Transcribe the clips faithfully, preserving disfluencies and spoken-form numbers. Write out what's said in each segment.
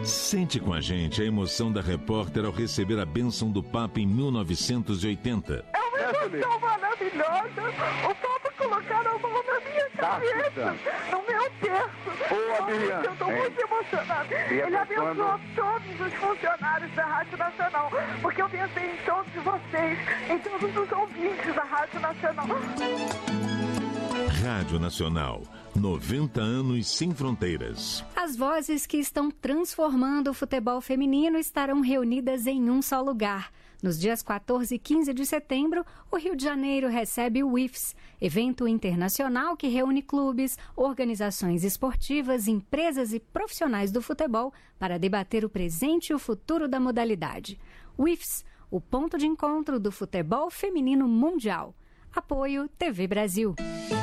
Sente com a gente a emoção da repórter ao receber a bênção do Papa em mil novecentos e oitenta. É uma emoção maravilhosa. O Papa colocar a mão na minha cabeça, no meu terço. Ô, Adriana, eu estou muito emocionada. Ele abençoou todos os funcionários da Rádio Nacional, porque eu pensei em todos vocês, em todos os ouvintes da Rádio Nacional. Rádio Nacional, noventa anos sem fronteiras. As vozes que estão transformando o futebol feminino estarão reunidas em um só lugar. Nos dias quatorze e quinze de setembro, o Rio de Janeiro recebe o I F S, evento internacional que reúne clubes, organizações esportivas, empresas e profissionais do futebol para debater o presente e o futuro da modalidade. O I F S, o ponto de encontro do futebol feminino mundial. Apoio T V Brasil.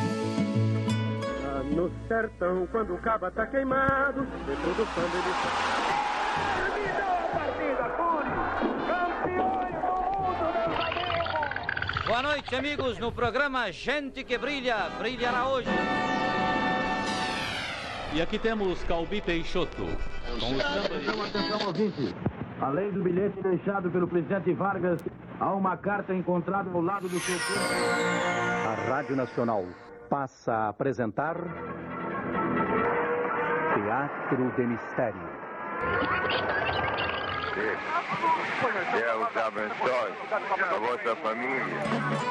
No sertão, quando o caba tá queimado, dentro do samba ele está. Terminou a partida, Túlio! Campeões do mundo, meus amigos! Boa noite, amigos, no programa Gente que Brilha, brilhará hoje. E aqui temos Calbi Peixoto. Com o samba... Atenção, atenção, ouvinte. Além do bilhete deixado pelo presidente Vargas, há uma carta encontrada ao lado do seu corpo. A Rádio Nacional passa a apresentar Teatro de Mistério. Deus abençoe a vossa família.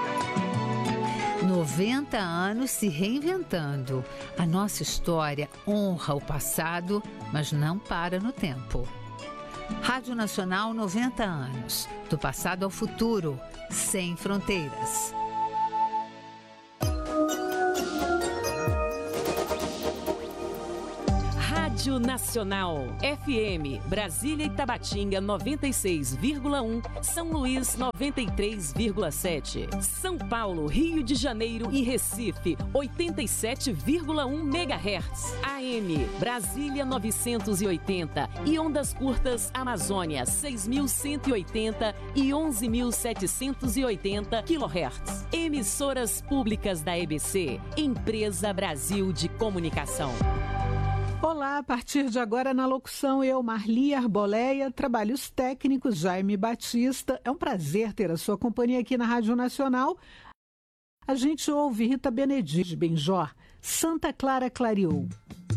noventa anos se reinventando. A nossa história honra o passado, mas não para no tempo. Rádio Nacional, noventa anos. Do passado ao futuro, sem fronteiras. Rádio Nacional, F M, Brasília e Tabatinga noventa e seis vírgula um, São Luís noventa e três vírgula sete, São Paulo, Rio de Janeiro e Recife oitenta e sete vírgula um megahertz, A M, Brasília novecentos e oitenta e ondas curtas Amazônia seis mil cento e oitenta e onze mil setecentos e oitenta quilohertz. Emissoras públicas da E B C, Empresa Brasil de Comunicação. Olá, a partir de agora na locução eu, Marli Arboleia, trabalhos técnicos Jaime Batista. É um prazer ter a sua companhia aqui na Rádio Nacional. A gente ouve Rita Benedito, Benjor, Santa Clara clareou.